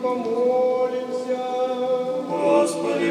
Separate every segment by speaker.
Speaker 1: помолимся.
Speaker 2: Господи,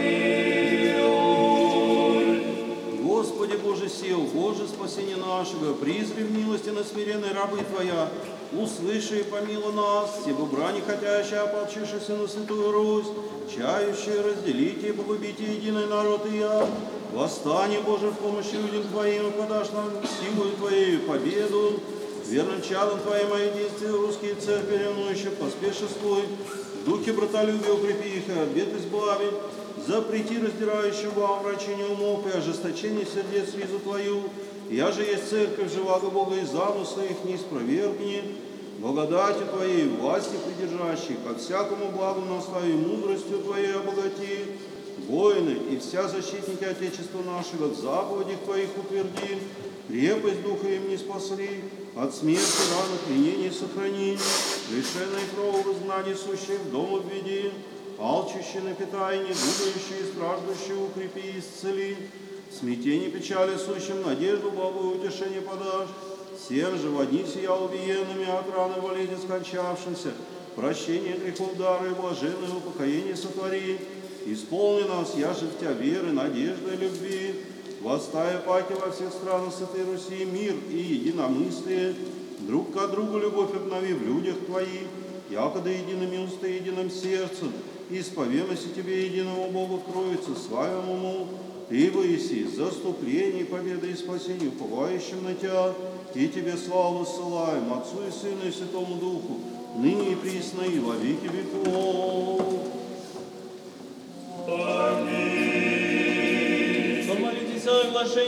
Speaker 2: помилуй.
Speaker 3: Господи Боже сил, Боже спасение нашего, призри в милости на смиренной рабы Твоя, услыши и помилуй нас, все брани хотящие, ополчившиеся на Святую Русь, чающие разделите и погубите единый народ и я. Восстань, Боже, в помощь людям Твоим, и подашь нам силу Твоей победу. Верным чадом Твоим, о единстве русские церкви ревнующие, поспешествуй. В духе братолюбия укрепи их, и обет избави. Запрети раздирающим вам врачение умов и ожесточение сердец визу Твою. Я же есть церковь живаго Бога, и замыслы их не испровергни. Благодатью Твоей, власти придержащей, ко всякому благу настави мудростью Твоей обогати. Воины и вся защитники Отечества нашего в заповедях Твоих утверди. Крепость духа им не спасли, от смерти, раны, пленений сохрани. Лишенные крови знаний сущих в дом обведи. Алчущие напитай, недугающие и страждущие укрепи и исцели. В смятении печали сущим надежду благую утешение подашь. Всем же в одни сия убиенными от раны болезни скончавшимся, прощение грехов дары и блаженное упокоение сотвори. Исполни нас, яже в Тебя веры, надежды и любви. Восстая паки во всех странах Святой Руси, мир и единомыслие. Друг к другу любовь обнови в людях Твоих, якода едиными уста и единым сердцем, и исповемоси Тебе единому Богу в Троице, своему. Ты выеси заступление, победы и спасение уповающим на Тебя, и Тебе славу ссылаем, Отцу и Сыну и Святому Духу, ныне и присно и во веки веков.
Speaker 2: Аминь.
Speaker 4: Помолитесь о оглашении